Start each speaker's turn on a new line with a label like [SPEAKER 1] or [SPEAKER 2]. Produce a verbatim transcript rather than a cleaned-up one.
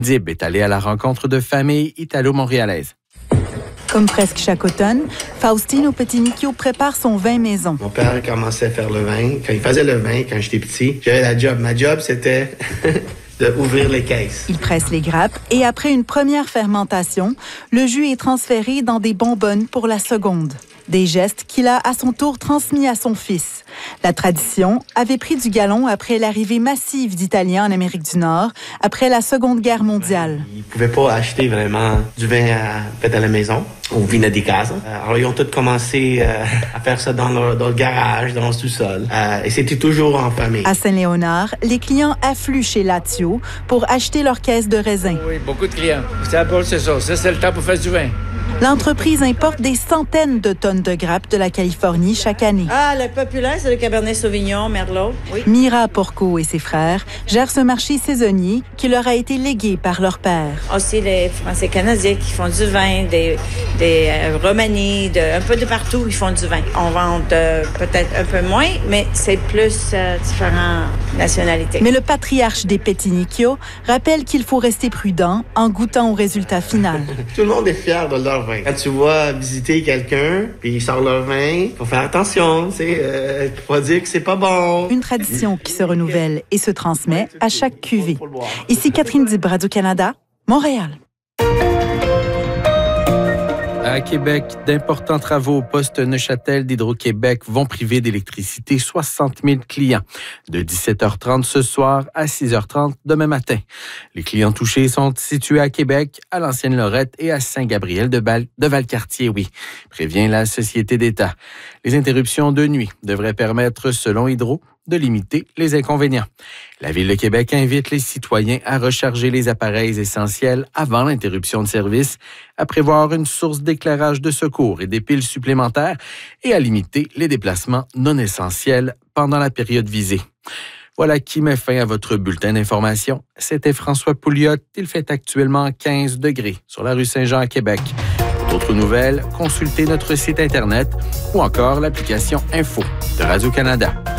[SPEAKER 1] Dib est allé à la rencontre de familles italo-montréalaises.
[SPEAKER 2] Comme presque chaque automne, Faustino Petinicchio prépare son vin maison.
[SPEAKER 3] Mon père a commencé à faire le vin. Quand il faisait le vin, quand j'étais petit, j'avais la job. Ma job, c'était d'ouvrir les caisses.
[SPEAKER 2] Il presse les grappes et après une première fermentation, le jus est transféré dans des bonbonnes pour la seconde. Des gestes qu'il a à son tour transmis à son fils. La tradition avait pris du galon après l'arrivée massive d'Italiens en Amérique du Nord, après la Seconde Guerre mondiale.
[SPEAKER 3] Ils ne pouvaient pas acheter vraiment du vin à, fait à la maison, au vin di casa. Alors, ils ont tous commencé euh, à faire ça dans le, dans le garage, dans le sous-sol. Euh, et c'était toujours en famille.
[SPEAKER 2] À Saint-Léonard, les clients affluent chez Lazio pour acheter leur caisse de raisin.
[SPEAKER 4] Oui, beaucoup de clients. C'est c'est ça. Ça, c'est le temps pour faire du vin.
[SPEAKER 2] L'entreprise importe des centaines de tonnes de grappes de la Californie chaque année.
[SPEAKER 5] Ah, le populaire, c'est le Cabernet Sauvignon, Merlot. Oui.
[SPEAKER 2] Mira Porco et ses frères gèrent ce marché saisonnier qui leur a été légué par leur père.
[SPEAKER 5] Aussi les Français canadiens qui font du vin, des, des euh, Romanies, de, un peu de partout, ils font du vin. On vend euh, peut-être un peu moins, mais c'est plus euh, différentes nationalités.
[SPEAKER 2] Mais le patriarche des Petinicchio rappelle qu'il faut rester prudent en goûtant au résultat final.
[SPEAKER 3] Tout le monde est fier de leur vin. Quand tu vas visiter quelqu'un, puis il sort leur vin, faut faire attention, tu sais, euh, faut pas dire que c'est pas bon.
[SPEAKER 2] Une tradition qui se renouvelle et se transmet à chaque cuvée. Ici Catherine Dib, Radio-Canada, Montréal.
[SPEAKER 1] À Québec, d'importants travaux au poste Neuchâtel d'Hydro-Québec vont priver d'électricité soixante mille clients de dix-sept heures trente ce soir à six heures trente demain matin. Les clients touchés sont situés à Québec, à l'Ancienne-Lorette et à Saint-Gabriel de, Val- de Valcartier, oui, prévient la Société d'État. Les interruptions de nuit devraient permettre, selon Hydro, de limiter les inconvénients. La Ville de Québec invite les citoyens à recharger les appareils essentiels avant l'interruption de service, à prévoir une source d'éclairage de secours et des piles supplémentaires et à limiter les déplacements non essentiels pendant la période visée. Voilà qui met fin à votre bulletin d'information. C'était François Pouliot. Il fait actuellement quinze degrés sur la rue Saint-Jean à Québec. Pour d'autres nouvelles, consultez notre site Internet ou encore l'application Info de Radio-Canada.